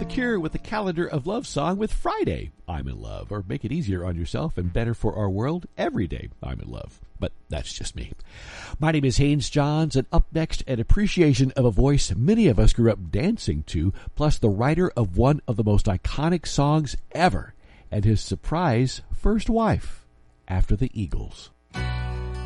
The Cure with a calendar of love song with Friday, I'm in Love, or make it easier on yourself and better for our world every day, I'm in love. But that's just me. My name is Haynes Johns, and up next, an appreciation of a voice many of us grew up dancing to, plus the writer of one of the most iconic songs ever, and his surprise first wife after the Eagles.